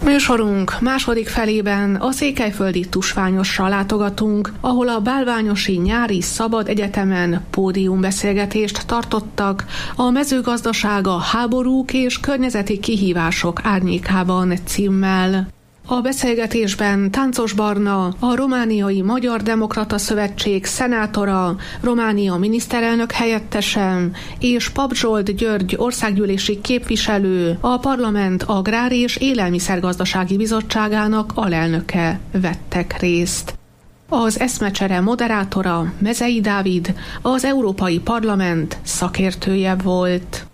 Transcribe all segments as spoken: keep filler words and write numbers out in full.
Műsorunk második felében a székelyföldi Tusványosra látogatunk, ahol a Bálványosi Nyári Szabad Egyetemen pódiumbeszélgetést tartottak a mezőgazdaság a háborúk és környezeti kihívások árnyékában címmel. A beszélgetésben Táncos Barna, a Romániai Magyar Demokrata Szövetség szenátora, Románia miniszterelnök helyettese és Pap Zsolt György országgyűlési képviselő, a Parlament Agrár- és Élelmiszergazdasági Bizottságának alelnöke vettek részt. Az eszmecsere moderátora Mezei Dávid, az Európai Parlament szakértője volt.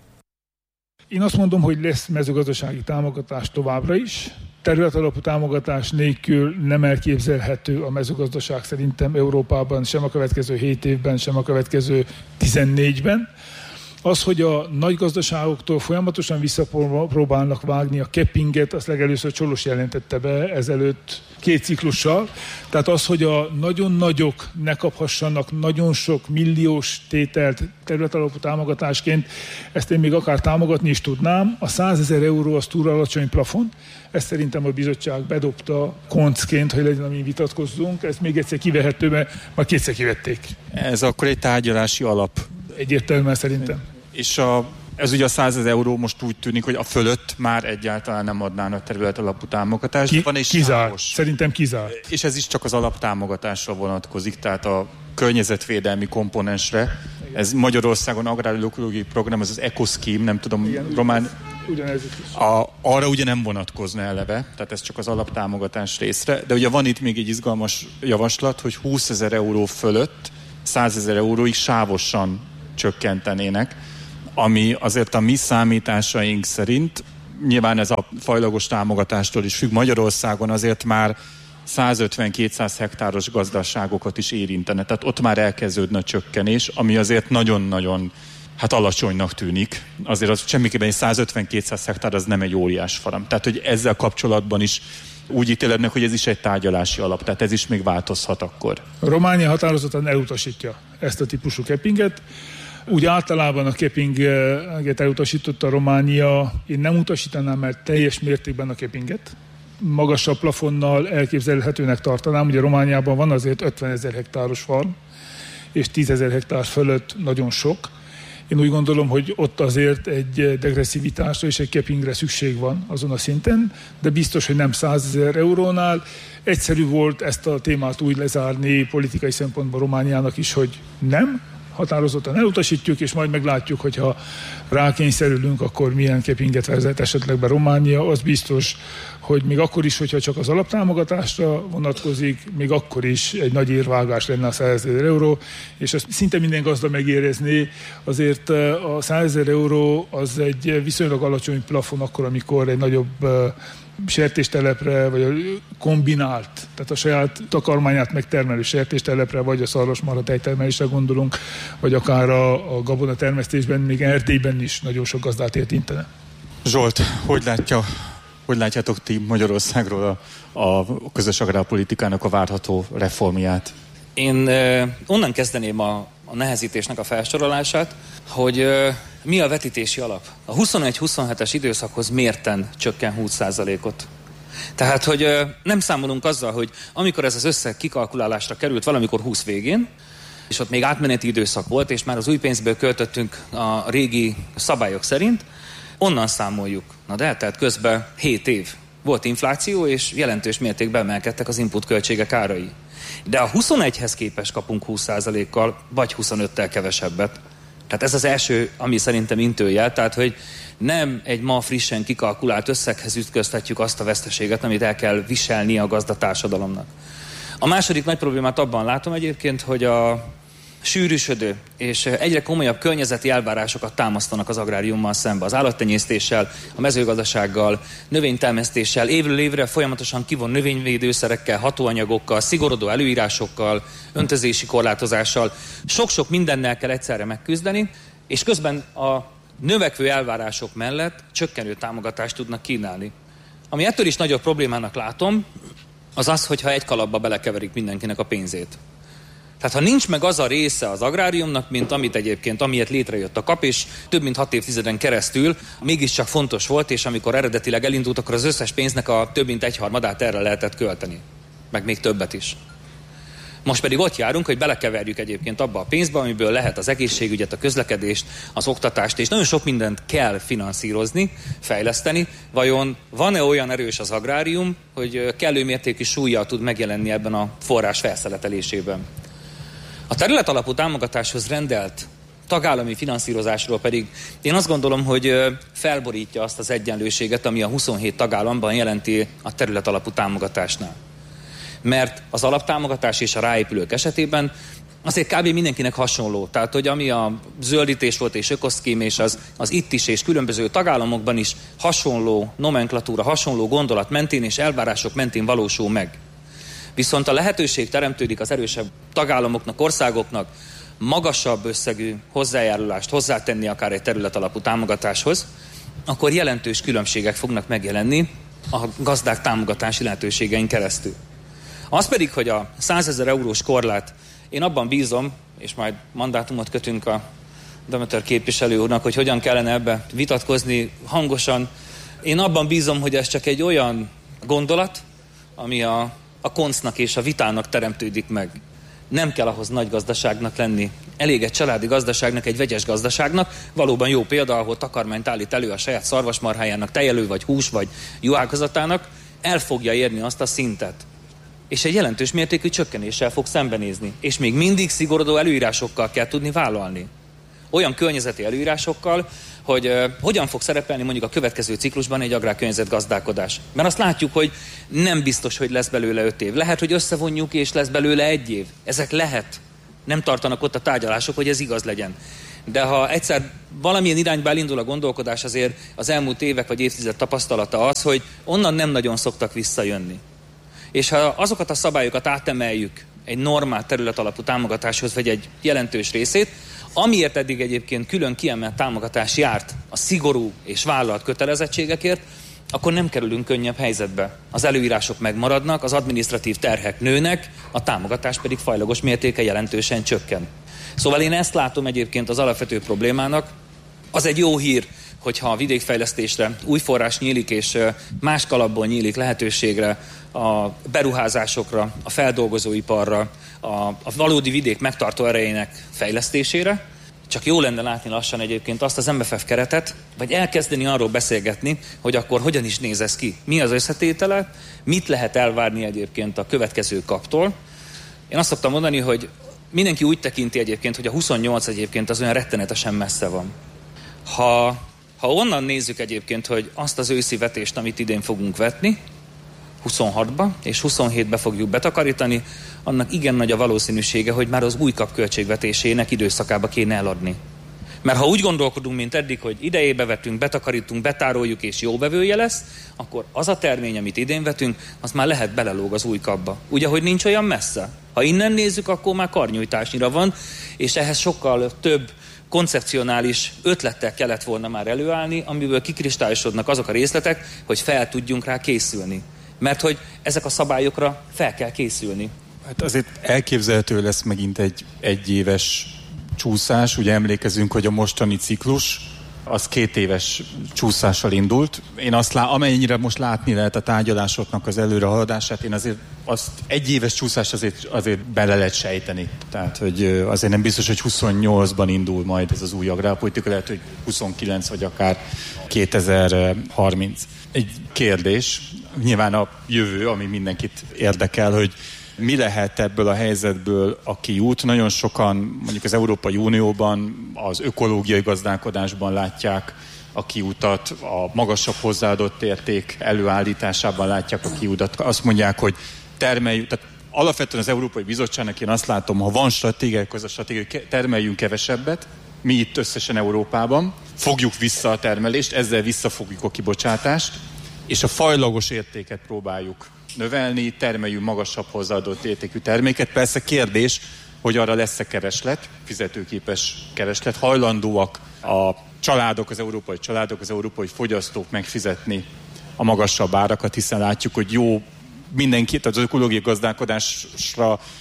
Én azt mondom, hogy lesz mezőgazdasági támogatás továbbra is. Területalapú támogatás nélkül nem elképzelhető a mezőgazdaság szerintem Európában, sem a következő hét évben, sem a következő tizennégyben. Az, hogy a nagy gazdaságoktól folyamatosan visszapróbálnak vágni a cappinget, azt legelőször Csolos jelentette be ezelőtt két ciklussal. Tehát az, hogy a nagyon nagyok ne kaphassanak nagyon sok milliós tételt területalapú támogatásként, ezt én még akár támogatni is tudnám. A százezer euró az túl alacsony plafon. Ezt szerintem a bizottság bedobta koncként, hogy legyen, amin vitatkozzunk. Ezt még egyszer kivehető, mert már kétszer kivették. Ez akkor egy tárgyalási alap. Egyértelműen szerintem. És a, ez ugye a százezer euró most úgy tűnik, hogy a fölött már egyáltalán nem adnának terület alapú támogatást. Ki, Van egy kizár. sávos. Szerintem kizár. És ez is csak az alaptámogatásra vonatkozik, tehát a környezetvédelmi komponensre. Ez Magyarországon agrárökológiai program, ez az EcoScheme, nem tudom, igen, román... A, arra ugye nem vonatkozna eleve, tehát ez csak az alaptámogatás részre, de ugye van itt még egy izgalmas javaslat, hogy húszezer euró fölött százezer euróig sávosan csökkentenének, ami azért a mi számításaink szerint, nyilván ez a fajlagos támogatástól is függ, Magyarországon azért már százötven-kétszáz hektáros gazdaságokat is érintene, tehát ott már elkezdődne a csökkenés, ami azért nagyon-nagyon hát alacsonynak tűnik. Azért az semmiképpen egy százötven-kétszáz hektár az nem egy óriás farm. Tehát, hogy ezzel kapcsolatban is úgy ítélednek, hogy ez is egy tárgyalási alap, tehát ez is még változhat akkor. A Románia határozottan elutasítja ezt a típusú cappinget. Úgy általában a cappinget elutasította a Románia. Én nem utasítanám, mert teljes mértékben a cappinget. Magasabb plafonnal elképzelhetőnek tartanám. Ugye Romániában van azért ötvenezer hektáros farm, és tízezer hektár fölött nagyon sok. Én úgy gondolom, hogy ott azért egy degresszivitásra és egy cappingre szükség van azon a szinten, de biztos, hogy nem százezer eurónál. Egyszerű volt ezt a témát úgy lezárni politikai szempontból Romániának is, hogy nem, határozottan elutasítjuk, és majd meglátjuk, hogyha rákényszerülünk, akkor milyen cappinget vezet esetleg be Románia. Az biztos, hogy még akkor is, hogyha csak az alaptámogatásra vonatkozik, még akkor is egy nagy érvágás lenne a százezer euró, és ezt szinte minden gazda megérezné. Azért a százezer euró az egy viszonylag alacsony plafon akkor, amikor egy nagyobb sertéstelepre, vagy a kombinált, tehát a saját takarmányát megtermelő sertéstelepre, vagy a szarvasmarha tejtermelésre gondolunk, vagy akár a, a gabonatermesztésben, még Erdélyben is nagyon sok gazdát érintene. Zsolt, hogy látja, hogy látjátok ti Magyarországról a, a közös agrárpolitikának a várható reformját? Én eh, onnan kezdeném a, a nehezítésnek a felsorolását, hogy eh, mi a vetítési alap? A huszonegy-huszonhetes időszakhoz mérten csökken húsz százalékot. Tehát, hogy eh, nem számolunk azzal, hogy amikor ez az összeg kikalkulálásra került valamikor húsz végén, és ott még átmeneti időszak volt, és már az új pénzből költöttünk a régi szabályok szerint, onnan számoljuk. Na de, tehát közben hét év volt infláció, és jelentős mértékben emelkedtek az input költségek árai. De a huszonegyhez képest kapunk húsz százalékkal, vagy huszonöttel kevesebbet. Tehát ez az első, ami szerintem intőjel, tehát hogy nem egy ma frissen kikalkulált összeghez ütköztetjük azt a veszteséget, amit el kell viselnie a gazdatársadalomnak. A második nagy problémát abban látom egyébként, hogy a sűrűsödő és egyre komolyabb környezeti elvárásokat támasztanak az agráriummal szembe. Az állattenyésztéssel, a mezőgazdasággal, növénytermesztéssel, évről évre folyamatosan kivon növényvédőszerekkel, hatóanyagokkal, szigorodó előírásokkal, öntözési korlátozással. Sok-sok mindennel kell egyszerre megküzdeni, és közben a növekvő elvárások mellett csökkenő támogatást tudnak kínálni. Ami ettől is nagyobb problémának látom, az az, hogyha egy kalapba belekeverik mindenkinek a pénzét. Tehát ha nincs meg az a része az agráriumnak, mint amit egyébként, amiért létrejött a kap, és több mint hat évtizeden keresztül mégiscsak fontos volt, és amikor eredetileg elindult, akkor az összes pénznek a több mint egyharmadát erre lehetett költeni. Meg még többet is. Most pedig ott járunk, hogy belekeverjük egyébként abba a pénzbe, amiből lehet az egészségügyet, a közlekedést, az oktatást, és nagyon sok mindent kell finanszírozni, fejleszteni. Vajon van-e olyan erős az agrárium, hogy kellő mértékű súllyal tud megjelenni ebben a forrás felszeletelésében? A területalapú támogatáshoz rendelt tagállami finanszírozásról pedig én azt gondolom, hogy felborítja azt az egyenlőséget, ami a huszonhét tagállamban jelenti a területalapú támogatásnál. Mert az alaptámogatás és a ráépülők esetében azért kb. Mindenkinek hasonló. Tehát, hogy ami a zöldítés volt és ökoszkém, és az, az itt is és különböző tagállamokban is hasonló nomenklatúra, hasonló gondolat mentén és elvárások mentén valósul meg. Viszont a lehetőség teremtődik az erősebb tagállamoknak, országoknak magasabb összegű hozzájárulást hozzátenni akár egy területalapú támogatáshoz, akkor jelentős különbségek fognak megjelenni a gazdák támogatási lehetőségein keresztül. Az pedig, hogy a százezer eurós korlát, én abban bízom, és majd mandátumot kötünk a Demeter képviselő úrnak, hogy hogyan kellene ebbe vitatkozni hangosan. Én abban bízom, hogy ez csak egy olyan gondolat, ami a, a koncnak és a vitának teremtődik meg. Nem kell ahhoz nagy gazdaságnak lenni. Elég egy családi gazdaságnak, egy vegyes gazdaságnak. Valóban jó példa, ahol takarmányt állít elő a saját szarvasmarhájának, tejelő vagy hús vagy juhágazatának, el fogja érni azt a szintet. És egy jelentős mértékű csökkenéssel fog szembenézni. És még mindig szigorúdó előírásokkal kell tudni vállalni. Olyan környezeti előírásokkal, hogy uh, hogyan fog szerepelni mondjuk a következő ciklusban egy agrárkörnyezetgazdálkodás. Mert azt látjuk, hogy nem biztos, hogy lesz belőle öt év. Lehet, hogy összevonjuk, és lesz belőle egy év. Ezek lehet. Nem tartanak ott a tárgyalások, hogy ez igaz legyen. De ha egyszer valamilyen irányba elindul a gondolkodás, azért az elmúlt évek vagy évtized tapasztalata az, hogy onnan nem nagyon szoktak visszajönni. És ha azokat a szabályokat átemeljük egy normál területalapú támogatáshoz, vagy egy jelentős részét, amiért eddig egyébként külön kiemelt támogatás járt a szigorú és vállalt kötelezettségekért, akkor nem kerülünk könnyebb helyzetbe. Az előírások megmaradnak, az adminisztratív terhek nőnek, a támogatás pedig fajlagos mértéke jelentősen csökken. Szóval én ezt látom egyébként az alapvető problémának. Az egy jó hír, hogyha a vidékfejlesztésre új forrás nyílik, és más kalapból nyílik lehetőségre a beruházásokra, a feldolgozóiparra, a, a valódi vidék megtartó erejének fejlesztésére. Csak jó lenne látni lassan egyébként azt az em ef ef keretet, vagy elkezdeni arról beszélgetni, hogy akkor hogyan is néz ez ki. Mi az összetétele, mit lehet elvárni egyébként a következő kaptól. Én azt szoktam mondani, hogy mindenki úgy tekinti egyébként, hogy a huszonnyolc egyébként az olyan rettenetesen messze van. Ha, ha onnan nézzük egyébként, hogy azt az őszi vetést, amit idén fogunk vetni, huszonhatba és huszonhétbe fogjuk betakarítani, annak igen nagy a valószínűsége, hogy már az új kap költségvetésének időszakába kéne eladni. Mert ha úgy gondolkodunk, mint eddig, hogy idejébe vetünk, betakarítunk, betároljuk és jó vevője lesz, akkor az a termény, amit idén vetünk, az már lehet belelóg az új kapba. Ugye, hogy nincs olyan messze. Ha innen nézzük, akkor már karnyújtásnyira van, és ehhez sokkal több koncepcionális ötlettel kellett volna már előállni, amiből kikristályosodnak azok a részletek, hogy fel tudjunk rá készülni. Mert hogy ezek a szabályokra fel kell készülni. Hát azért elképzelhető lesz megint egy egyéves csúszás. Ugye emlékezünk, hogy a mostani ciklus az két éves csúszással indult. Én azt lá, amennyire most látni lehet a tárgyalásoknak az előrehaladását, én azért azt egyéves csúszás azért, azért bele lehet sejteni. Tehát, hogy azért nem biztos, hogy huszonnyolcban indul majd ez az új agrárpolitika, lehet, hogy huszonkilenc vagy akár kétezer-harminc. Egy kérdés, nyilván a jövő, ami mindenkit érdekel, hogy mi lehet ebből a helyzetből a kiút? Nagyon sokan mondjuk az Európai Unióban az ökológiai gazdálkodásban látják a kiutat, a magasabb hozzáadott érték előállításában látják a kiutat. Azt mondják, hogy termeljük, tehát alapvetően az Európai Bizottságnak én azt látom, ha van stratégia, akkor az a stratégia, hogy termeljünk kevesebbet, mi itt összesen Európában, fogjuk vissza a termelést, ezzel visszafogjuk a kibocsátást, és a fajlagos értéket próbáljuk növelni, termeljünk magasabb hozzáadott értékű terméket. Persze kérdés, hogy arra lesz-e kereslet, fizetőképes kereslet, hajlandóak a családok, az európai családok, az európai fogyasztók megfizetni a magasabb árakat, hiszen látjuk, hogy jó mindenki, az ökológiai gazdálkodásra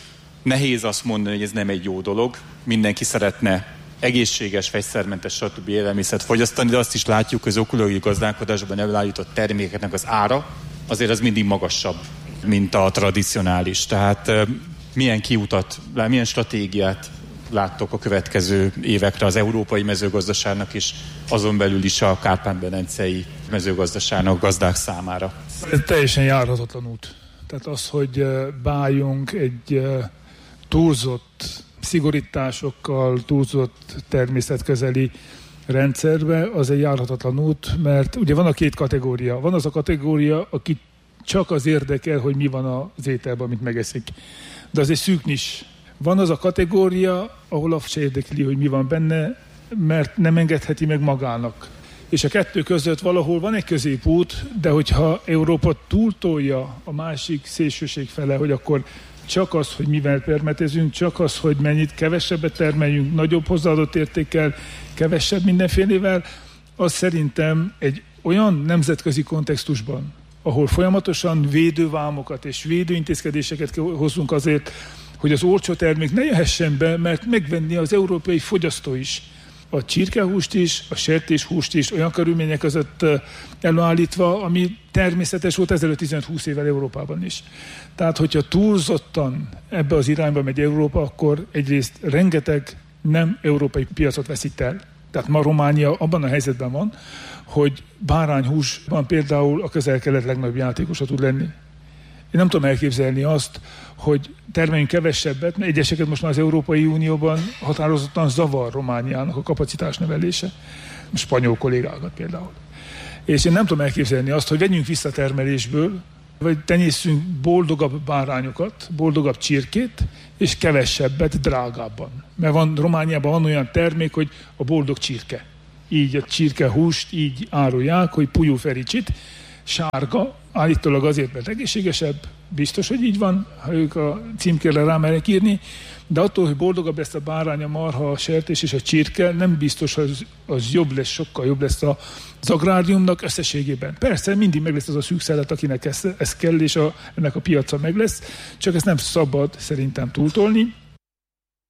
Nehéz azt mondani, hogy ez nem egy jó dolog. Mindenki szeretne egészséges, fegyszermentes, stb. Élelmiszert fogyasztani, de azt is látjuk, hogy az ökológiai gazdálkodásban előállított termékeknek az ára azért az mindig magasabb, mint a tradicionális. Tehát milyen kiutat, milyen stratégiát láttok a következő évekre az európai mezőgazdaságnak is, azon belül is a kárpát-medencei mezőgazdaságnak, gazdák számára? Ez teljesen járhatatlan út. Tehát az, hogy beálljunk egy túlzott szigorításokkal, túlzott természetközeli rendszerbe, az egy járhatatlan út, mert ugye van a két kategória. Van az a kategória, aki csak az érdekel, hogy mi van az ételben, amit megeszik. De az egy szűk nis. Van az a kategória, ahol azt se érdekli, hogy mi van benne, mert nem engedheti meg magának. És a kettő között valahol van egy középút, de hogyha Európa túltolja a másik szélsőség fele, hogy akkor csak az, hogy mivel permetezünk, csak az, hogy mennyit kevesebbet termeljünk, nagyobb hozzáadott értékkel, kevesebb mindenfélevel, az szerintem egy olyan nemzetközi kontextusban, ahol folyamatosan védővámokat és védőintézkedéseket hozzunk azért, hogy az olcsó termék ne jöhessen be, mert megvenni az európai fogyasztó is. A csirkehúst is, a sertéshúst is olyan körülmények között előállítva, ami természetes volt ezelőtt tizenöt-húsz évvel Európában is. Tehát, hogyha túlzottan ebbe az irányba megy Európa, akkor egyrészt rengeteg nem európai piacot veszít el. Tehát ma Románia abban a helyzetben van, hogy bárányhúsban például a Közel-Kelet legnagyobb játékosa tud lenni. Én nem tudom elképzelni azt, hogy termeljünk kevesebbet, mert egyeseket most már az Európai Unióban határozottan zavar Romániának a kapacitás növelése. A spanyol kollégákat például. És én nem tudom elképzelni azt, hogy vegyünk vissza termelésből, vagy tenyészünk boldogabb bárányokat, boldogabb csirkét, és kevesebbet drágábban. Mert van, Romániában van olyan termék, hogy a boldog csirke. Így a csirkehúst így árulják, hogy pujú fericsit, sárga, állítólag azért, mert egészségesebb, biztos, hogy így van, ha ők a címkérre rámernek írni, de attól, hogy boldogabb lesz a bárány, a marha, a sertés és a csirke, nem biztos, hogy az, az jobb lesz, sokkal jobb lesz az agráriumnak összességében. Persze, mindig meg lesz az a szűk szelet, akinek ez, ez kell, és a, ennek a piaca meg lesz, csak ezt nem szabad szerintem túltolni.